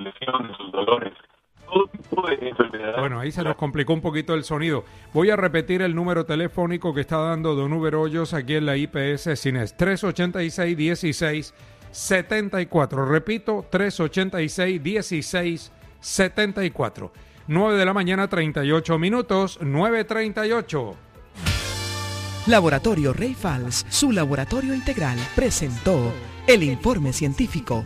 lesiones, sus dolores, todo tipo de enfermedades. Bueno, ahí se nos complicó un poquito el sonido. Voy a repetir el número telefónico que está dando Don Uber Hoyos aquí en la IPS Cines, 386-1674. Repito, 386-1674. 9 de la mañana, 38 minutos, 9:38. Laboratorio Rey Falls, su laboratorio integral, presentó el informe científico.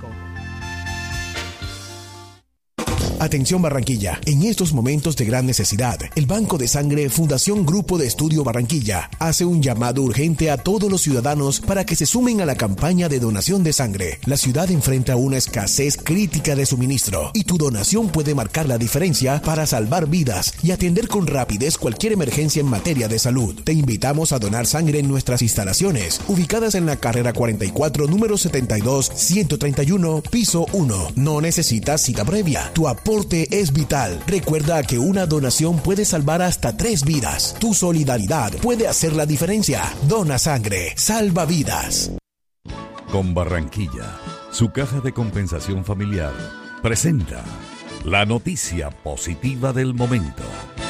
Atención Barranquilla, en estos momentos de gran necesidad, el Banco de Sangre Fundación Grupo de Estudio Barranquilla hace un llamado urgente a todos los ciudadanos para que se sumen a la campaña de donación de sangre. La ciudad enfrenta una escasez crítica de suministro y tu donación puede marcar la diferencia para salvar vidas y atender con rapidez cualquier emergencia en materia de salud. Te invitamos a donar sangre en nuestras instalaciones, ubicadas en la carrera 44, número 72, 131, piso 1. No necesitas cita previa. Tu aporte es vital. Recuerda que una donación puede salvar hasta 3 vidas. Tu solidaridad puede hacer la diferencia. Dona sangre, salva vidas. Con Barranquilla, su caja de compensación familiar presenta la noticia positiva del momento.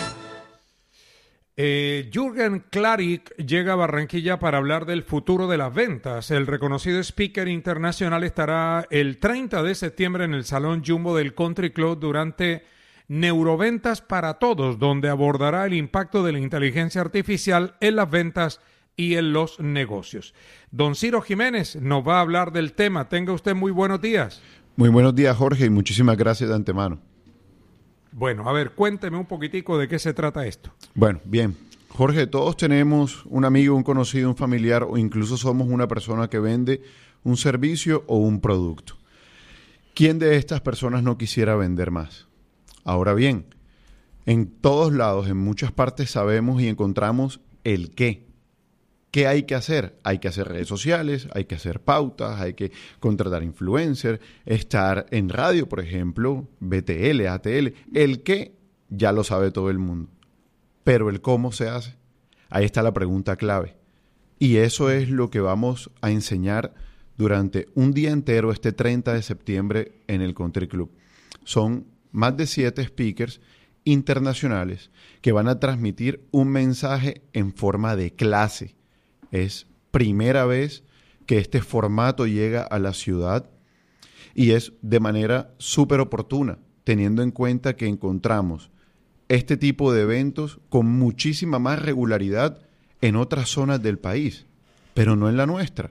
Jürgen Klarik llega a Barranquilla para hablar del futuro de las ventas. El reconocido speaker internacional estará el 30 de septiembre en el Salón Jumbo del Country Club durante Neuroventas para Todos, donde abordará el impacto de la inteligencia artificial en las ventas y en los negocios. Don Ciro Jiménez nos va a hablar del tema. Tenga usted muy buenos días. Muy buenos días, Jorge, y muchísimas gracias de antemano. Bueno, a ver, cuénteme un poquitico de qué se trata esto. Bueno, bien. Jorge, todos tenemos un amigo, un conocido, un familiar o incluso somos una persona que vende un servicio o un producto. ¿Quién de estas personas no quisiera vender más? Ahora bien, en todos lados, en muchas partes sabemos y encontramos el qué. ¿Qué hay que hacer? Hay que hacer redes sociales, hay que hacer pautas, hay que contratar influencers, estar en radio, por ejemplo, BTL, ATL. El qué ya lo sabe todo el mundo, pero el cómo se hace, ahí está la pregunta clave. Y eso es lo que vamos a enseñar durante un día entero este 30 de septiembre en el Country Club. Son más de 7 speakers internacionales que van a transmitir un mensaje en forma de clase. Es primera vez que este formato llega a la ciudad y es de manera súper oportuna, teniendo en cuenta que encontramos este tipo de eventos con muchísima más regularidad en otras zonas del país, pero no en la nuestra.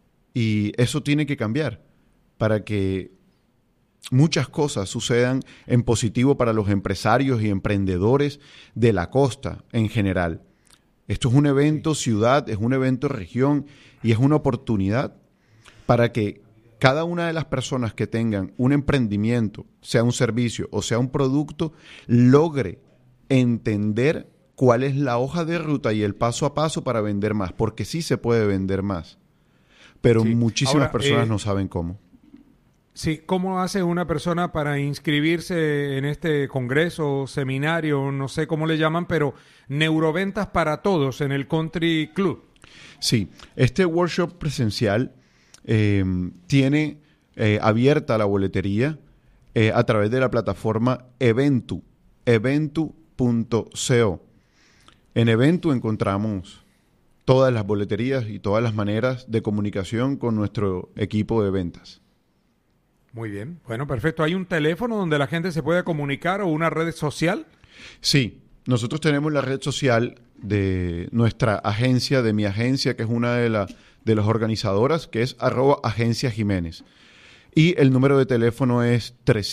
Y eso tiene que cambiar para que muchas cosas sucedan en positivo para los empresarios y emprendedores de la costa en general. Esto es un evento ciudad, es un evento región y es una oportunidad para que cada una de las personas que tengan un emprendimiento, sea un servicio o sea un producto, logre entender cuál es la hoja de ruta y el paso a paso para vender más, porque sí se puede vender más, pero sí, muchísimas personas no saben cómo. Sí, ¿cómo hace una persona para inscribirse en este congreso, seminario, no sé cómo le llaman, pero Neuroventas para Todos en el Country Club? Sí, este workshop presencial tiene abierta la boletería a través de la plataforma Eventu, eventu.co. En Eventu encontramos todas las boleterías y todas las maneras de comunicación con nuestro equipo de ventas. Muy bien, bueno, perfecto. ¿Hay un teléfono donde la gente se pueda comunicar o una red social? Sí, nosotros tenemos la red social de nuestra agencia, de mi agencia, que es una de las organizadoras, que es @agenciajiménez. Y el número de teléfono es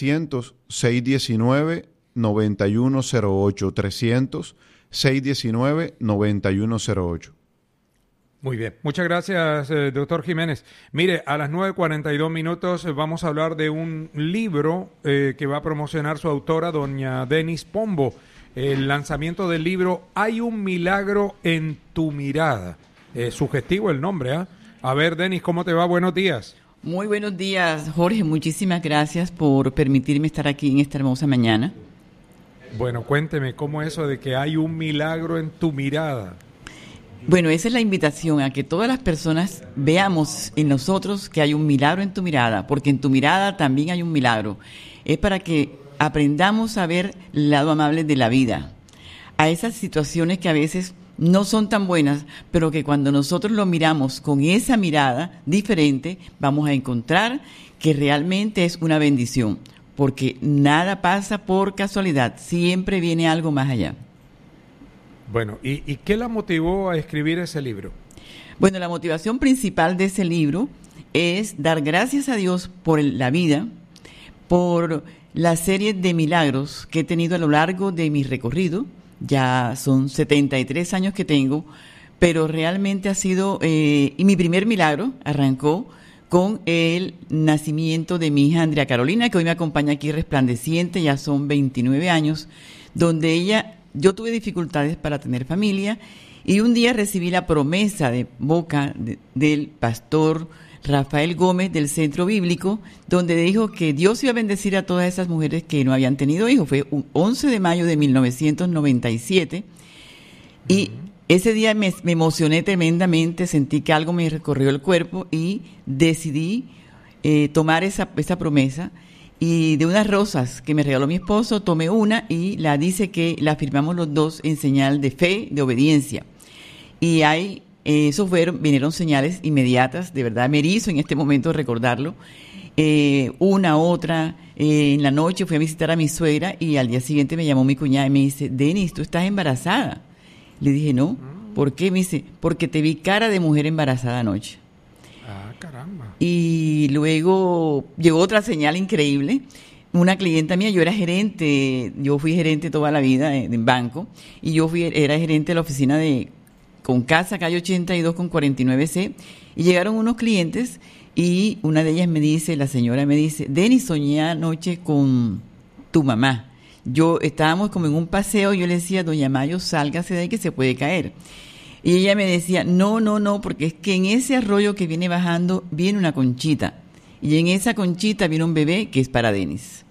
300-619-9108, 300-619-9108. Muy bien. Muchas gracias, doctor Jiménez. Mire, a las 9:42 minutos vamos a hablar de un libro que va a promocionar su autora, doña Denis Pombo. El lanzamiento del libro Hay un milagro en tu mirada. Sugestivo el nombre, ¿ah? A ver, Denis, ¿cómo te va? Buenos días. Muy buenos días, Jorge. Muchísimas gracias por permitirme estar aquí en esta hermosa mañana. Bueno, cuénteme, ¿cómo eso de que hay un milagro en tu mirada? Bueno, esa es la invitación, a que todas las personas veamos en nosotros que hay un milagro en tu mirada, porque en tu mirada también hay un milagro. Es para que aprendamos a ver el lado amable de la vida, a esas situaciones que a veces no son tan buenas, pero que cuando nosotros lo miramos con esa mirada diferente, vamos a encontrar que realmente es una bendición, porque nada pasa por casualidad, siempre viene algo más allá. Bueno, ¿y qué la motivó a escribir ese libro? Bueno, la motivación principal de ese libro es dar gracias a Dios por la vida, por la serie de milagros que he tenido a lo largo de mi recorrido. Ya son 73 años que tengo, pero realmente ha sido, y mi primer milagro arrancó con el nacimiento de mi hija Andrea Carolina, que hoy me acompaña aquí resplandeciente, ya son 29 años, donde yo tuve dificultades para tener familia, y un día recibí la promesa de boca del pastor Rafael Gómez del Centro Bíblico, donde dijo que Dios iba a bendecir a todas esas mujeres que no habían tenido hijos. Fue un 11 de mayo de 1997, y ese día me emocioné tremendamente, sentí que algo me recorrió el cuerpo y decidí tomar esa promesa, y de unas rosas que me regaló mi esposo, tomé una y la la firmamos los dos en señal de fe, de obediencia. Y vinieron señales inmediatas, de verdad me erizo en este momento recordarlo. Otra, en la noche fui a visitar a mi suegra y al día siguiente me llamó mi cuñada y me dice: Denis, ¿tú estás embarazada? Le dije: no. ¿Por qué? Me dice: porque te vi cara de mujer embarazada anoche. Ah, caramba. Y luego llegó otra señal increíble. Una clienta mía, yo fui gerente toda la vida en banco, y era gerente de la oficina con casa, calle 82 con 49C, y llegaron unos clientes y una de ellas la señora me dice: Denis, soñé anoche con tu mamá. Estábamos como en un paseo, y yo le decía: doña Mayo, sálgase de ahí que se puede caer. Y ella me decía: no, porque es que en ese arroyo que viene bajando viene una conchita, y en esa conchita viene un bebé que es para Denis.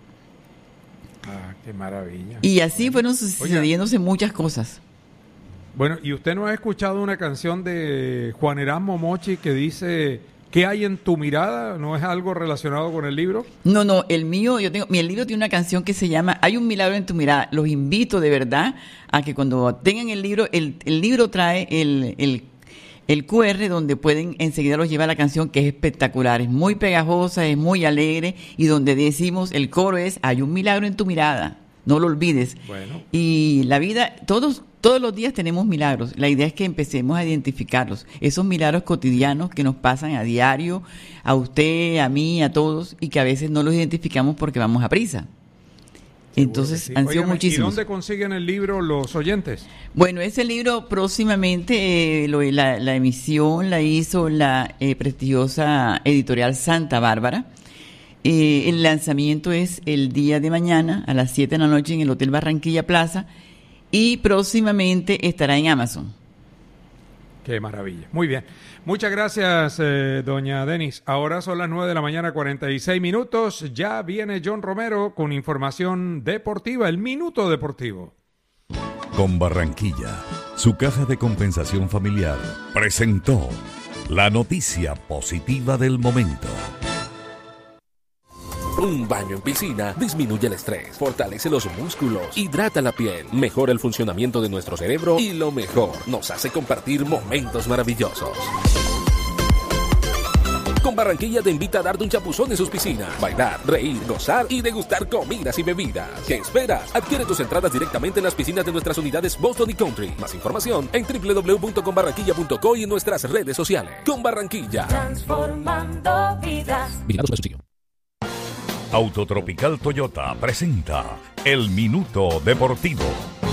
Ah, qué maravilla. Y así fueron sucediéndose muchas cosas. Bueno, ¿y usted no ha escuchado una canción de Juan Erasmo Mochi que dice: ¿qué hay en tu mirada? ¿No es algo relacionado con el libro? No, el libro tiene una canción que se llama Hay un milagro en tu mirada. Los invito de verdad a que cuando tengan el libro trae el QR donde pueden enseguida los llevar a la canción, que es espectacular, es muy pegajosa, es muy alegre, y donde decimos, el coro es: hay un milagro en tu mirada, no lo olvides. Bueno. Y la vida, todos los días tenemos milagros. La idea es que empecemos a identificarlos, esos milagros cotidianos que nos pasan a diario, a usted, a mí, a todos, y que a veces no los identificamos porque vamos a prisa. Entonces, sí. Han sido muchísimos. ¿Y dónde consiguen el libro los oyentes? Bueno, ese libro próximamente, la emisión la hizo la prestigiosa editorial Santa Bárbara. El lanzamiento es el día de mañana a las 7 de la noche en el Hotel Barranquilla Plaza, y próximamente estará en Amazon. Qué maravilla. Muy bien. Muchas gracias, doña Denis. Ahora son las 9 de la mañana, 46 minutos. Ya viene John Romero con información deportiva, el Minuto Deportivo. Con Barranquilla, su caja de compensación familiar presentó la noticia positiva del momento. Un baño en piscina disminuye el estrés, fortalece los músculos, hidrata la piel, mejora el funcionamiento de nuestro cerebro y lo mejor, nos hace compartir momentos maravillosos. Con Barranquilla te invita a darte un chapuzón en sus piscinas, bailar, reír, gozar y degustar comidas y bebidas. ¿Qué esperas? Adquiere tus entradas directamente en las piscinas de nuestras unidades Boston y Country. Más información en www.conbarranquilla.co y en nuestras redes sociales. Con Barranquilla, transformando vidas. Vigilado Supersubsidio. Autotropical Toyota presenta el Minuto Deportivo.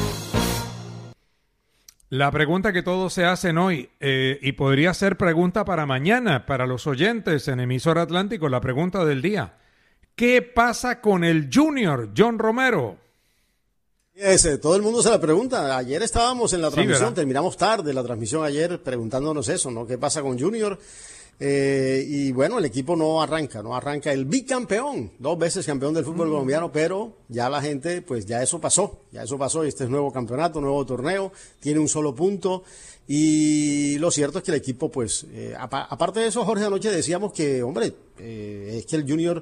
La pregunta que todos se hacen hoy, y podría ser pregunta para mañana, para los oyentes en Emisora Atlántico, la pregunta del día: ¿qué pasa con el Junior, John Romero? Todo el mundo se la pregunta. Ayer estábamos en la transmisión, ¿verdad? Terminamos tarde la transmisión ayer preguntándonos eso, ¿no? ¿Qué pasa con Junior? Y bueno, el equipo no arranca el bicampeón, 2 veces campeón del fútbol colombiano, pero ya la gente, pues ya eso pasó, y este es nuevo campeonato, nuevo torneo, tiene un solo punto, y lo cierto es que el equipo, pues, aparte de eso, Jorge, anoche decíamos que, hombre, es que el Junior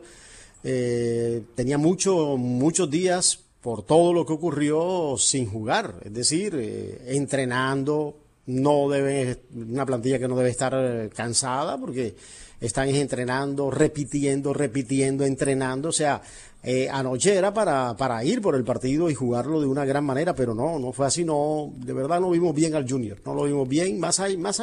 tenía muchos días por todo lo que ocurrió sin jugar, es decir, entrenando. Una plantilla que no debe estar cansada porque están entrenando, repitiendo, entrenando. O sea, anoche era para ir por el partido y jugarlo de una gran manera, pero no fue así. No, de verdad no vimos bien al Junior, no lo vimos bien, más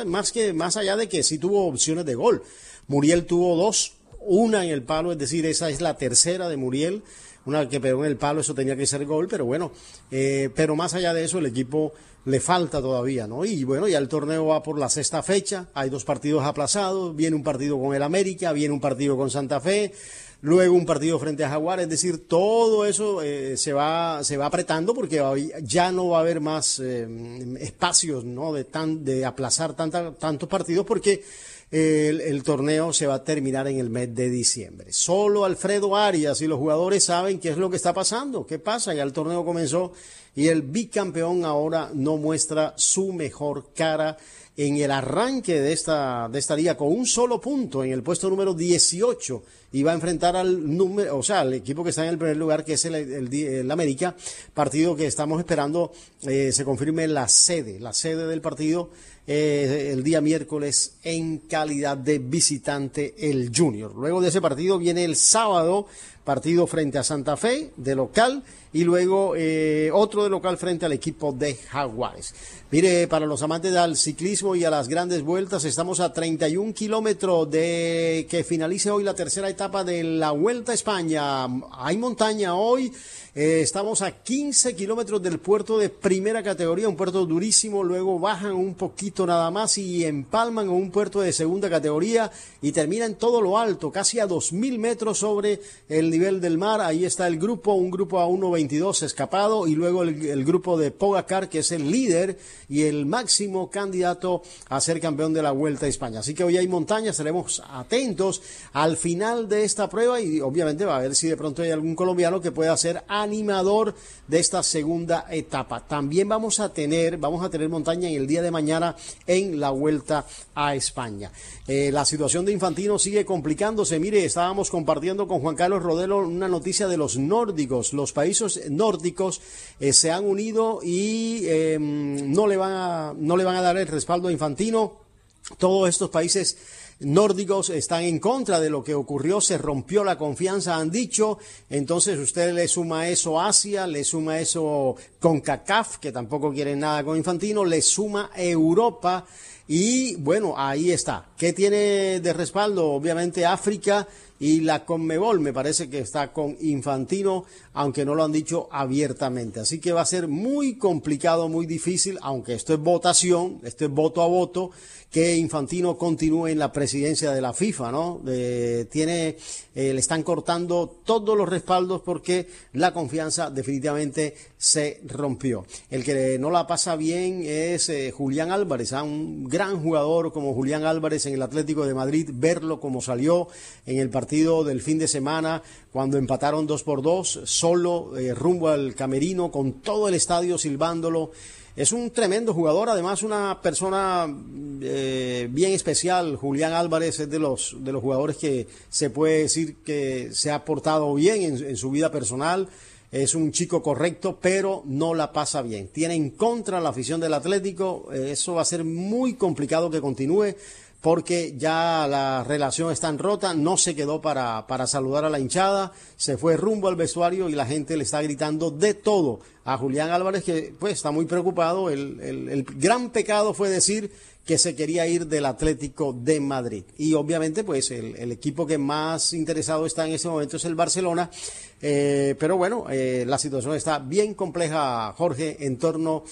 allá de que sí tuvo opciones de gol. Muriel tuvo 2, una en el palo, es decir, esa es la tercera de Muriel, una que pegó en el palo, eso tenía que ser gol, pero bueno, pero más allá de eso el equipo le falta todavía, ¿no? Y bueno, ya el torneo va por la 6ª fecha, hay 2 partidos aplazados, viene un partido con el América, viene un partido con Santa Fe, luego un partido frente a Jaguares, es decir, todo eso se va apretando porque ya no va a haber más espacios, ¿no? De aplazar tantos partidos porque el torneo se va a terminar en el mes de diciembre. Solo Alfredo Arias y los jugadores saben qué es lo que está pasando, qué pasa, ya el torneo comenzó y el bicampeón ahora no muestra su mejor cara en el arranque de esta liga con un solo punto en el puesto número 18 y va a enfrentar al equipo que está en el primer lugar, que es el América, partido que estamos esperando se confirme la sede del partido el día miércoles en calidad de visitante el Junior. Luego de ese partido viene el sábado, partido frente a Santa Fe de local y luego otro de local frente al equipo de Jaguares. Mire, para los amantes del ciclismo y a las grandes vueltas, estamos a 31 kilómetros de que finalice hoy la tercera etapa de la Vuelta a España. Hay montaña hoy. Estamos a 15 kilómetros del puerto de primera categoría, un puerto durísimo, luego bajan un poquito nada más y empalman en un puerto de segunda categoría y termina en todo lo alto, casi a 2.000 metros sobre el nivel del mar. Ahí está un grupo a 1.22 escapado y luego el grupo de Pogacar, que es el líder y el máximo candidato a ser campeón de la Vuelta a España. Así que hoy hay montaña, estaremos atentos al final de esta prueba y obviamente va a ver si de pronto hay algún colombiano que pueda ser animador de esta segunda etapa. También vamos a tener montaña en el día de mañana en la Vuelta a España. La situación de Infantino sigue complicándose. Mire, estábamos compartiendo con Juan Carlos Rodelo una noticia de los nórdicos. Los países nórdicos se han unido y no le van a dar el respaldo a Infantino. Todos estos países nórdicos están en contra de lo que ocurrió, se rompió la confianza, han dicho. Entonces usted le suma eso a Asia, le suma eso CONCACAF, que tampoco quieren nada con Infantino, le suma Europa y bueno, ahí está. ¿Qué tiene de respaldo? Obviamente África y la Conmebol, me parece que está con Infantino, aunque no lo han dicho abiertamente. Así que va a ser muy complicado, muy difícil, aunque esto es votación, esto es voto a voto, que Infantino continúe en la presidencia de la FIFA, ¿no? Le están cortando todos los respaldos porque la confianza definitivamente se rompió. El que no la pasa bien es Julián Álvarez, un gran jugador como Julián Álvarez en el Atlético de Madrid, verlo como salió en el partido del fin de semana cuando empataron 2-2, solo rumbo al camerino con todo el estadio silbándolo. Es un tremendo jugador, además una persona bien especial. Julián Álvarez es de los jugadores que se puede decir que se ha portado bien en su vida personal. Es un chico correcto, pero no la pasa bien. Tiene en contra la afición del Atlético. Eso va a ser muy complicado que continúe, porque ya la relación está rota, no se quedó para saludar a la hinchada, se fue rumbo al vestuario y la gente le está gritando de todo a Julián Álvarez, que pues está muy preocupado. El gran pecado fue decir que se quería ir del Atlético de Madrid. Y obviamente pues el equipo que más interesado está en este momento es el Barcelona, pero bueno, la situación está bien compleja, Jorge, en torno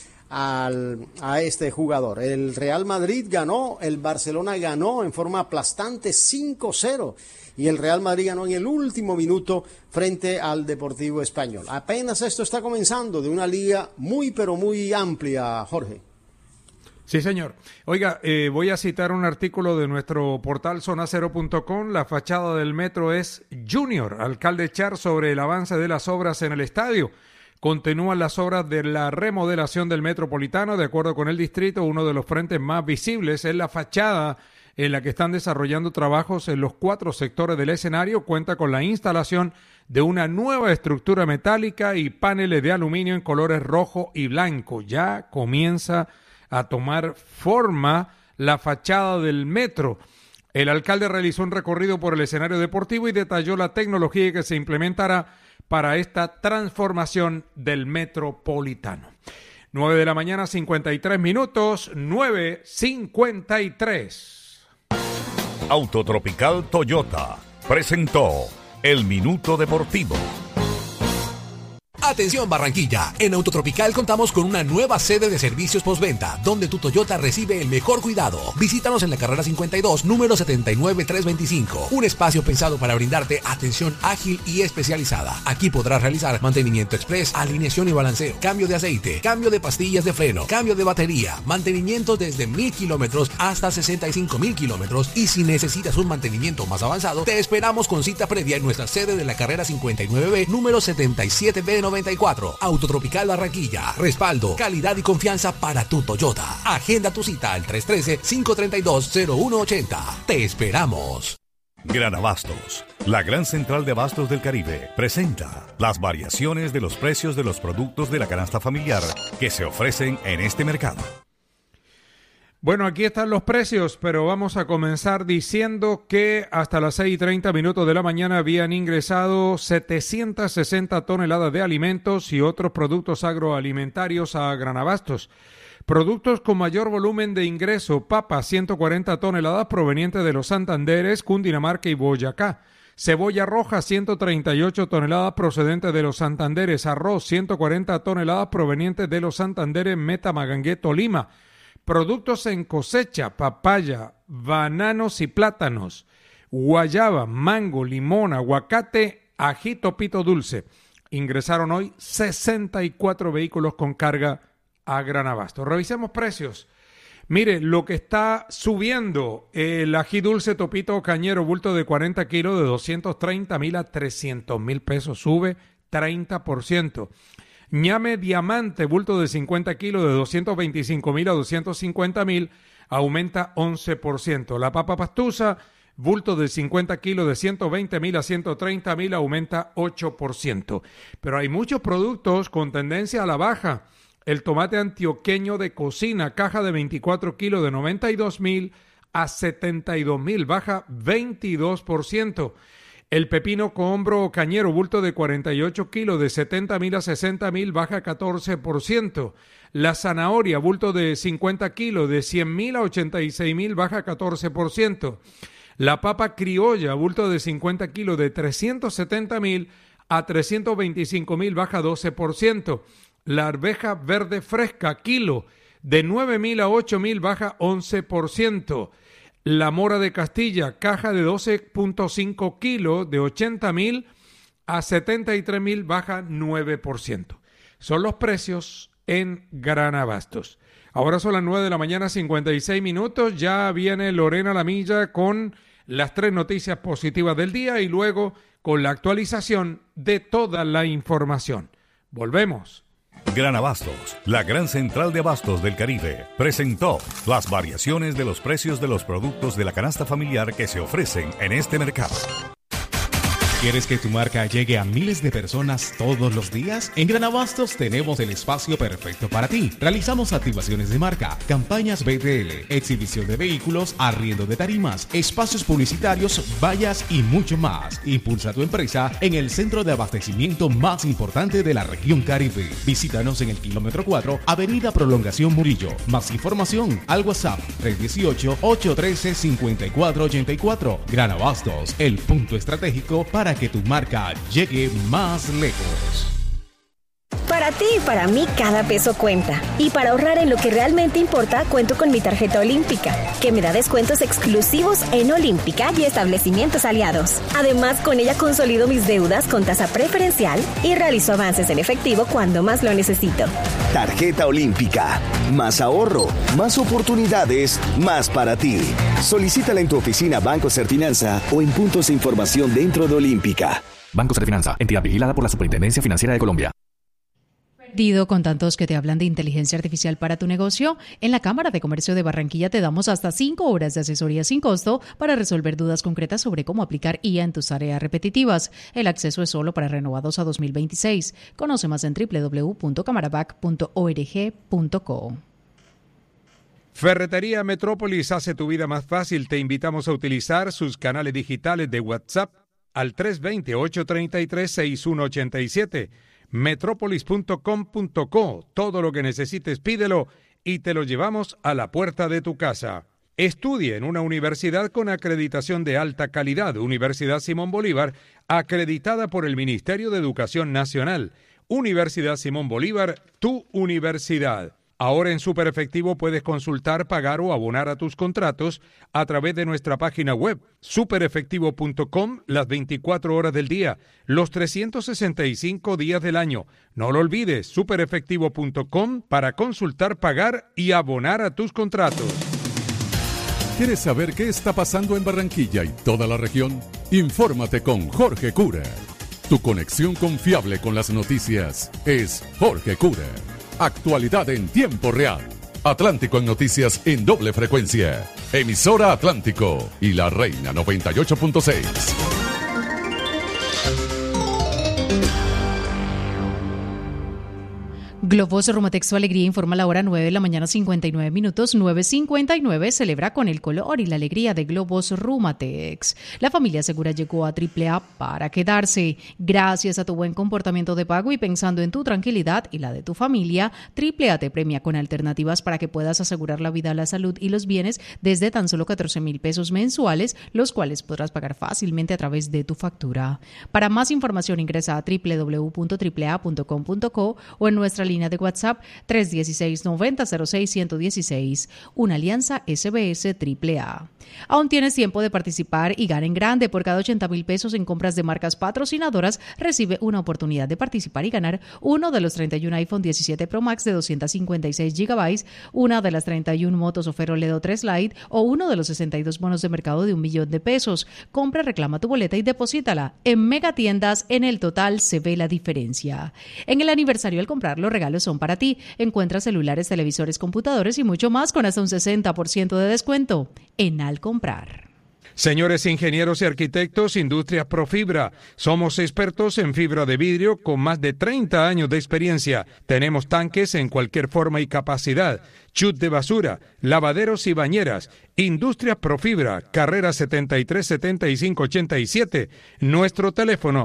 a este jugador. El Real Madrid ganó, el Barcelona ganó en forma aplastante 5-0 y el Real Madrid ganó en el último minuto frente al Deportivo Español. Apenas esto está comenzando de una liga muy pero muy amplia, Jorge. Sí, señor. Oiga, voy a citar un artículo de nuestro portal zonacero.com. La fachada del metro es Junior. Alcalde Char sobre el avance de las obras en el estadio. Continúan las obras de la remodelación del Metropolitano. De acuerdo con el distrito, uno de los frentes más visibles es la fachada en la que están desarrollando trabajos en los 4 sectores del escenario. Cuenta con la instalación de una nueva estructura metálica y paneles de aluminio en colores rojo y blanco. Ya comienza a tomar forma la fachada del metro. El alcalde realizó un recorrido por el escenario deportivo y detalló la tecnología que se implementará para esta transformación del Metropolitano. 9 de la mañana, 53 minutos, 9:53. Autotropical Toyota presentó El Minuto Deportivo. Atención Barranquilla, en Autotropical contamos con una nueva sede de servicios postventa, donde tu Toyota recibe el mejor cuidado. Visítanos en la carrera 52, número 79325, un espacio pensado para brindarte atención ágil y especializada. Aquí podrás realizar mantenimiento express, alineación y balanceo, cambio de aceite, cambio de pastillas de freno, cambio de batería, mantenimiento desde 1000 kilómetros hasta 65,000 kilómetros, y si necesitas un mantenimiento más avanzado, te esperamos con cita previa en nuestra sede de la carrera 59B, número 77B94. Autotropical Barranquilla. Respaldo, calidad y confianza para tu Toyota. Agenda tu cita al 313-532-0180. Te esperamos. Gran Abastos, la gran central de abastos del Caribe, presenta las variaciones de los precios de los productos de la canasta familiar que se ofrecen en este mercado. Bueno, aquí están los precios, pero vamos a comenzar diciendo que hasta las 6:30 minutos de la mañana habían ingresado 760 toneladas de alimentos y otros productos agroalimentarios a Gran Abastos. Productos con mayor volumen de ingreso: papa, 140 toneladas provenientes de los Santanderes, Cundinamarca y Boyacá. Cebolla roja, 138 toneladas procedentes de los Santanderes. Arroz, 140 toneladas provenientes de los Santanderes, Meta, Magangué, Tolima. Productos en cosecha: papaya, bananos y plátanos, guayaba, mango, limón, aguacate, ají, topito dulce. Ingresaron hoy 64 vehículos con carga a Gran Abasto. Revisemos precios. Mire, lo que está subiendo: el ají dulce topito cañero, bulto de 40 kilos, de 230,000 a 300,000 pesos, sube 30%. Ñame diamante, bulto de 50 kilos, de 225,000 a 250,000, aumenta 11%. La papa pastusa, bulto de 50 kilos, de 120,000 a 130,000, aumenta 8%. Pero hay muchos productos con tendencia a la baja. El tomate antioqueño de cocina, caja de 24 kilos, de 92,000 a 72,000, baja 22%. El pepino cohombro cañero, bulto de 48 kilos, de 70,000 a 60,000, baja 14%. La zanahoria, bulto de 50 kilos, de 100,000 a 86,000, baja 14%. La papa criolla, bulto de 50 kilos, de 370,000 a 325,000, baja 12%. La arveja verde fresca, kilo, de 9,000 a 8,000, baja 11%. La mora de Castilla, caja de 12.5 kilos, de 80,000 a 73,000, baja 9%. Son los precios en Gran Abastos. Ahora son las 9 de la mañana, 56 minutos. Ya viene Lorena Lamilla con las 3 noticias positivas del día y luego con la actualización de toda la información. Volvemos. Gran Abastos, la gran central de abastos del Caribe, presentó las variaciones de los precios de los productos de la canasta familiar que se ofrecen en este mercado. ¿Quieres que tu marca llegue a miles de personas todos los días? En Gran Abastos tenemos el espacio perfecto para ti. Realizamos activaciones de marca, campañas BTL, exhibición de vehículos, arriendo de tarimas, espacios publicitarios, vallas y mucho más. Impulsa tu empresa en el centro de abastecimiento más importante de la región Caribe. Visítanos en el kilómetro 4, Avenida Prolongación Murillo. Más información al WhatsApp 318-813-5484. Gran Abastos, el punto estratégico para que tu marca llegue más lejos. Para ti y para mí cada peso cuenta. Y para ahorrar en lo que realmente importa, cuento con mi tarjeta Olímpica, que me da descuentos exclusivos en Olímpica y establecimientos aliados. Además, con ella consolido mis deudas con tasa preferencial y realizo avances en efectivo cuando más lo necesito. Tarjeta Olímpica. Más ahorro, más oportunidades, más para ti. Solicítala en tu oficina Banco Serfinanza o en puntos de información dentro de Olímpica. Banco Serfinanza, entidad vigilada por la Superintendencia Financiera de Colombia. Perdido con tantos que te hablan de inteligencia artificial para tu negocio, en la Cámara de Comercio de Barranquilla te damos hasta 5 horas de asesoría sin costo para resolver dudas concretas sobre cómo aplicar IA en tus tareas repetitivas. El acceso es solo para renovados a 2026. Conoce más en www.camarabac.org.co. Ferretería Metrópolis hace tu vida más fácil. Te invitamos a utilizar sus canales digitales de WhatsApp al 320-833-6187. Metropolis.com.co. Todo lo que necesites pídelo y te lo llevamos a la puerta de tu casa. Estudie en una universidad con acreditación de alta calidad. Universidad Simón Bolívar, acreditada por el Ministerio de Educación Nacional. Universidad Simón Bolívar, tu universidad. Ahora en Super Efectivo puedes consultar, pagar o abonar a tus contratos a través de nuestra página web, superefectivo.com, las 24 horas del día, los 365 días del año. No lo olvides, superefectivo.com para consultar, pagar y abonar a tus contratos. ¿Quieres saber qué está pasando en Barranquilla y toda la región? Infórmate con Jorge Cura. Tu conexión confiable con las noticias es Jorge Cura. Actualidad en tiempo real. Atlántico en noticias en doble frecuencia. Emisora Atlántico y La Reina 98.6. Globos Rumatex Su Alegría informa la hora 9 de la mañana 59 minutos, 9:59. Celebra con el color y la alegría de Globos Rumatex. La familia segura llegó a AAA para quedarse. Gracias a tu buen comportamiento de pago y pensando en tu tranquilidad y la de tu familia, AAA te premia con alternativas para que puedas asegurar la vida, la salud y los bienes desde tan solo 14,000 pesos mensuales, los cuales podrás pagar fácilmente a través de tu factura. Para más información ingresa a www.aaa.com.co o en nuestra línea de WhatsApp 316-9006-116. Una alianza SBS AAA. Aún tienes tiempo de participar y gana en grande. Por cada 80,000 pesos en compras de marcas patrocinadoras, recibe una oportunidad de participar y ganar uno de los 31 iPhone 17 Pro Max de 256 GB, una de las 31 motos Ofero Ledo 3 Lite o uno de los 62 bonos de mercado de 1 millón de pesos. Compra, reclama tu boleta y deposítala. En Megatiendas, en el total se ve la diferencia. En el aniversario, al comprarlo, regalos son para ti. Encuentra celulares, televisores, computadores y mucho más con hasta un 60% de descuento en Al Comprar. Señores ingenieros y arquitectos, Industrias Profibra. Somos expertos en fibra de vidrio con más de 30 años de experiencia. Tenemos tanques en cualquier forma y capacidad, chut de basura, lavaderos y bañeras. Industrias Profibra, carrera 737587. Nuestro teléfono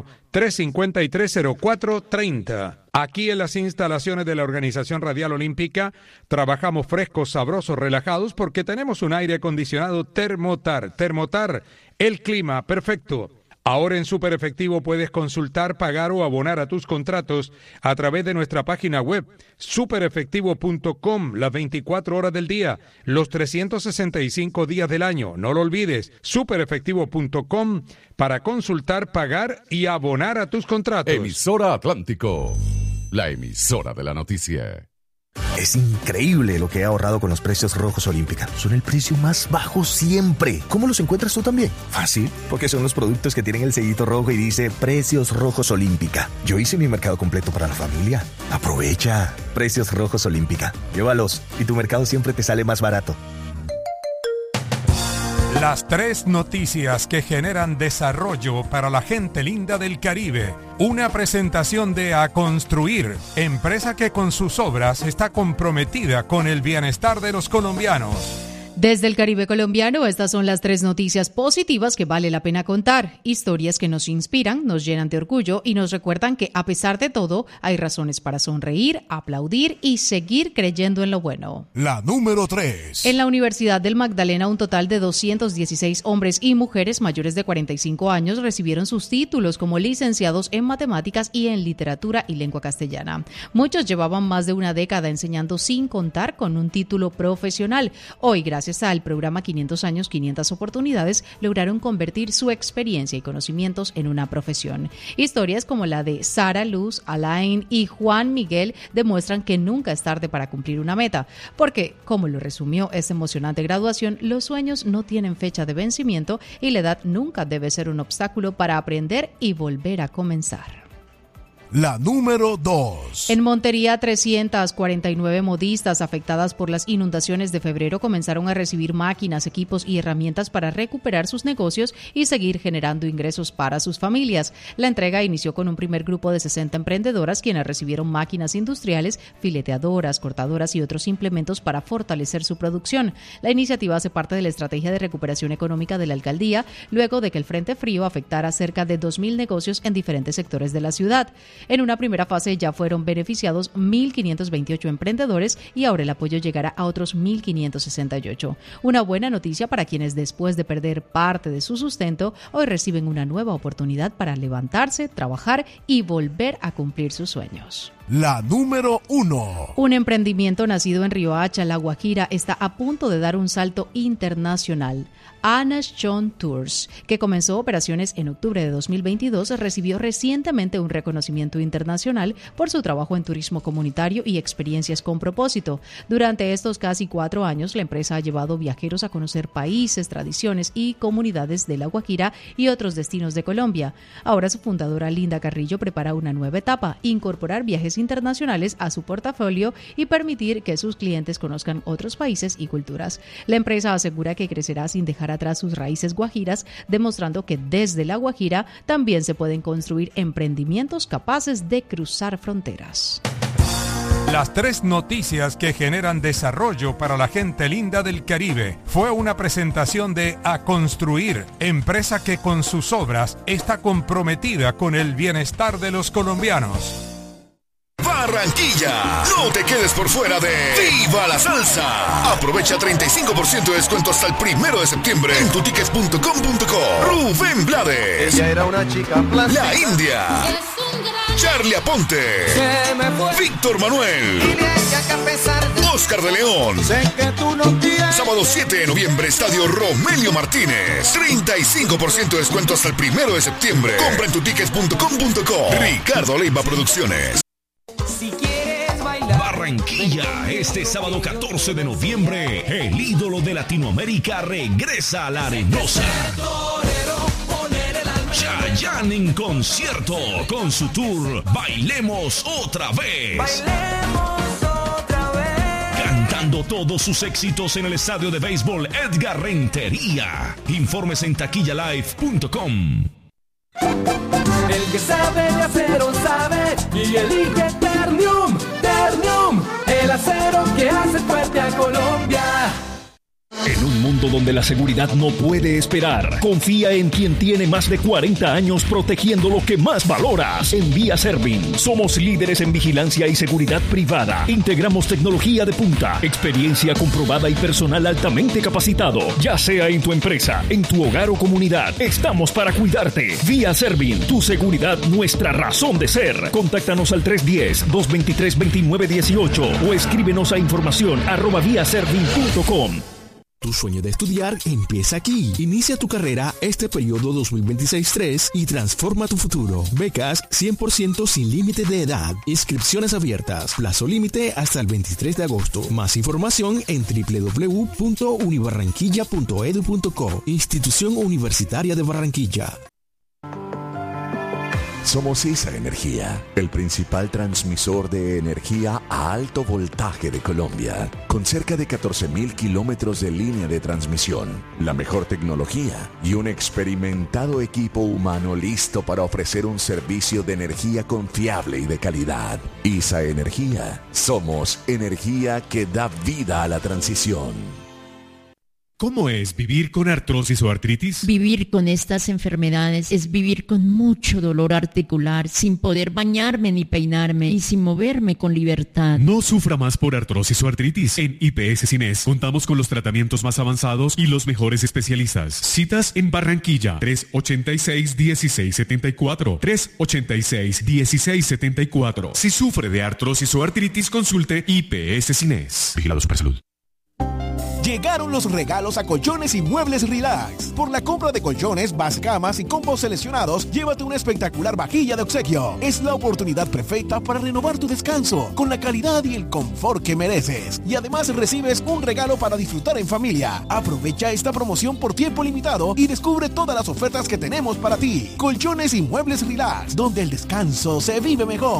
353-0430. Aquí en las instalaciones de la Organización Radial Olímpica trabajamos frescos, sabrosos, relajados porque tenemos un aire acondicionado Thermotar. Thermotar, el clima perfecto. Ahora en Super Efectivo puedes consultar, pagar o abonar a tus contratos a través de nuestra página web superefectivo.com, las 24 horas del día, los 365 días del año. No lo olvides, superefectivo.com para consultar, pagar y abonar a tus contratos. Emisora Atlántico, la emisora de la noticia. Es increíble lo que he ahorrado con los precios rojos Olímpica. Son el precio más bajo siempre. ¿Cómo los encuentras tú también? Fácil, porque son los productos que tienen el sellito rojo y dice Precios Rojos Olímpica. Yo hice mi mercado completo para la familia. Aprovecha. Precios Rojos Olímpica. Llévalos y tu mercado siempre te sale más barato. Las 3 noticias que generan desarrollo para la gente linda del Caribe. Una presentación de A Construir, empresa que con sus obras está comprometida con el bienestar de los colombianos. Desde el Caribe colombiano, estas son las 3 noticias positivas que vale la pena contar. Historias que nos inspiran, nos llenan de orgullo y nos recuerdan que, a pesar de todo, hay razones para sonreír, aplaudir y seguir creyendo en lo bueno. La número 3. En la Universidad del Magdalena, un total de 216 hombres y mujeres mayores de 45 años recibieron sus títulos como licenciados en matemáticas y en literatura y lengua castellana. Muchos llevaban más de una década enseñando sin contar con un título profesional. Hoy, gracias al programa 500 años, 500 oportunidades, lograron convertir su experiencia y conocimientos en una profesión. Historias como la de Sara Luz, Alain y Juan Miguel demuestran que nunca es tarde para cumplir una meta, porque, como lo resumió esta emocionante graduación, los sueños no tienen fecha de vencimiento y la edad nunca debe ser un obstáculo para aprender y volver a comenzar. La número 2. En Montería, 349 modistas afectadas por las inundaciones de febrero comenzaron a recibir máquinas, equipos y herramientas para recuperar sus negocios y seguir generando ingresos para sus familias. La entrega inició con un primer grupo de 60 emprendedoras quienes recibieron máquinas industriales, fileteadoras, cortadoras y otros implementos para fortalecer su producción. La iniciativa hace parte de la estrategia de recuperación económica de la alcaldía, luego de que el Frente Frío afectara a cerca de 2.000 negocios en diferentes sectores de la ciudad. En una primera fase ya fueron beneficiados 1.528 emprendedores y ahora el apoyo llegará a otros 1.568. Una buena noticia para quienes después de perder parte de su sustento, hoy reciben una nueva oportunidad para levantarse, trabajar y volver a cumplir sus sueños. La número 1. Un emprendimiento nacido en Riohacha, La Guajira, está a punto de dar un salto internacional. Ana's John Tours, que comenzó operaciones en octubre de 2022, recibió recientemente un reconocimiento internacional por su trabajo en turismo comunitario y experiencias con propósito. Durante estos casi 4 años, la empresa ha llevado viajeros a conocer países, tradiciones y comunidades de La Guajira y otros destinos de Colombia. Ahora su fundadora Linda Carrillo prepara una nueva etapa: incorporar viajes internacionales a su portafolio y permitir que sus clientes conozcan otros países y culturas. La empresa asegura que crecerá sin dejar atrás sus raíces guajiras, demostrando que desde La Guajira también se pueden construir emprendimientos capaces de cruzar fronteras. Las 3 noticias que generan desarrollo para la gente linda del Caribe fue una presentación de A Construir, empresa que con sus obras está comprometida con el bienestar de los colombianos. Barranquilla, no te quedes por fuera de ¡Viva la Salsa! Aprovecha 35% de descuento hasta el 1 de septiembre en tutickets.com.co. Rubén Blades, ella era una chica plástica. La India, Charlie Aponte, Víctor Manuel, Oscar de León. Sábado 7 de noviembre, Estadio Romelio Martínez. 35% de descuento hasta el 1 de septiembre. Compra en tutickets.com.co. Ricardo Leiva Producciones. Si quieres bailar Barranquilla, este sábado 14 de noviembre, el ídolo de Latinoamérica regresa a la Arenosa. Chayanne en concierto con su tour Bailemos Otra Vez. Cantando todos sus éxitos en el estadio de béisbol Edgar Rentería. Informes en taquillalive.com. El que sabe de acero sabe y elige Ternium. Ternium, el acero que hace fuerte a Colombia. En un mundo donde la seguridad no puede esperar, confía en quien tiene más de 40 años protegiendo lo que más valoras. En Vía Servin, somos líderes en vigilancia y seguridad privada. Integramos tecnología de punta, experiencia comprobada y personal altamente capacitado. Ya sea en tu empresa, en tu hogar o comunidad, estamos para cuidarte. Vía Servin, tu seguridad, nuestra razón de ser. Contáctanos al 310-223-2918 o escríbenos a información@viaservin.com. Tu sueño de estudiar empieza aquí. Inicia tu carrera este periodo 2026-3 y transforma tu futuro. Becas 100% sin límite de edad. Inscripciones abiertas. Plazo límite hasta el 23 de agosto. Más información en www.unibarranquilla.edu.co. Institución Universitaria de Barranquilla. Somos ISA Energía, el principal transmisor de energía a alto voltaje de Colombia, con cerca de 14.000 kilómetros de línea de transmisión, la mejor tecnología y un experimentado equipo humano listo para ofrecer un servicio de energía confiable y de calidad. ISA Energía, somos energía que da vida a la transición. ¿Cómo es vivir con artrosis o artritis? Vivir con estas enfermedades es vivir con mucho dolor articular, sin poder bañarme ni peinarme y sin moverme con libertad. No sufra más por artrosis o artritis. En IPS Cines contamos con los tratamientos más avanzados y los mejores especialistas. Citas en Barranquilla, 386-1674, 386-1674. Si sufre de artrosis o artritis, consulte IPS Cines. Vigilado Supersalud. Llegaron los regalos a Colchones y Muebles Relax. Por la compra de colchones, camas y combos seleccionados, llévate una espectacular vajilla de obsequio. Es la oportunidad perfecta para renovar tu descanso con la calidad y el confort que mereces. Y además recibes un regalo para disfrutar en familia. Aprovecha esta promoción por tiempo limitado y descubre todas las ofertas que tenemos para ti. Colchones y Muebles Relax, donde el descanso se vive mejor.